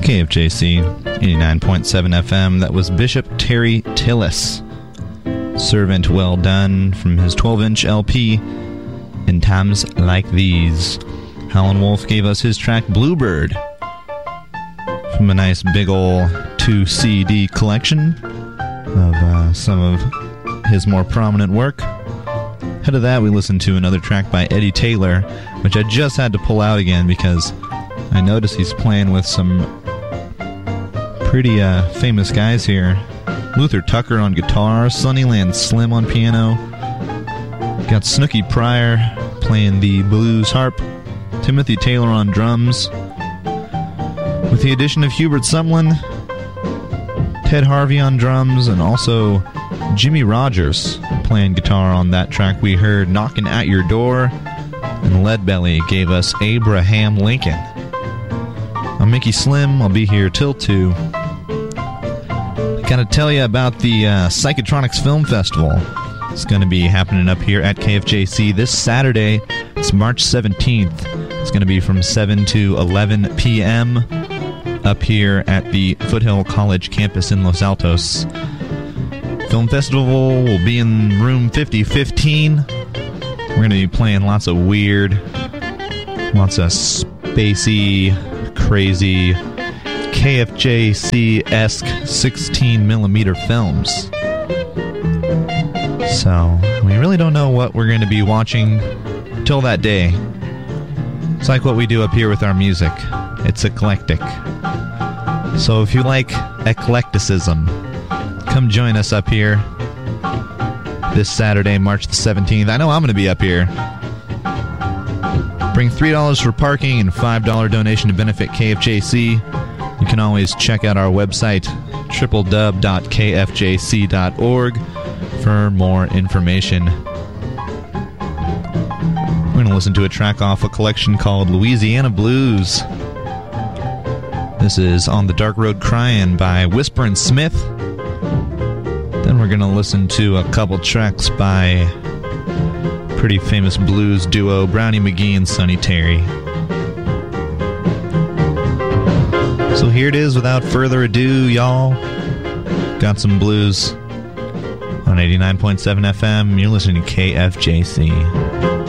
KFJC 89.7 FM. That was Bishop Terry Tillis. Servant Well Done from his 12-inch LP, In Times Like These. Howlin' Wolf gave us his track Bluebird from a nice big ol' 2 CD collection of some of his more prominent work. Ahead of that, we listened to another track by Eddie Taylor, which I just had to pull out again because I noticed he's playing with some pretty famous guys here. Luther Tucker on guitar, Sunnyland Slim on piano. Got Snooky Pryor playing the blues harp, Timothy Taylor on drums. With the addition of Hubert Sumlin, Ted Harvey on drums, and also Jimmy Rogers playing guitar on that track. We heard Knockin' at Your Door, and Leadbelly gave us Abraham Lincoln. I'm Mickey Slim. I'll be here till 2. Gotta tell you about the Psychotronics Film Festival. It's going to be happening up here at KFJC this Saturday. It's March 17th. It's going to be from 7 to 11 p.m. up here at the Foothill College campus in Los Altos. Film Festival will be in room 5015. We're going to be playing lots of weird, lots of spacey, crazy, KFJC-esque 16mm films. So, we really don't know what we're going to be watching till that day. It's like what we do up here with our music. It's eclectic. So if you like eclecticism, come join us up here this Saturday, March the 17th. I know I'm going to be up here. Bring $3 for parking and $5 donation to benefit KFJC. You can always check out our website, www.kfjc.org, for more information. We're going to listen to a track off a collection called Louisiana Blues. This is On the Dark Road Cryin' by Whisperin' Smith. Then we're going to listen to a couple tracks by pretty famous blues duo Brownie McGhee and Sonny Terry. So here it is, without further ado, y'all. Got some blues on 89.7 FM. You're listening to KFJC.